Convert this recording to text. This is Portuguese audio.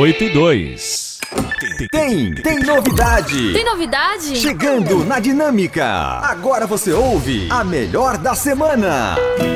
8:02. Tem novidade! Tem novidade? Chegando na Dinâmica! Agora você ouve a melhor da semana!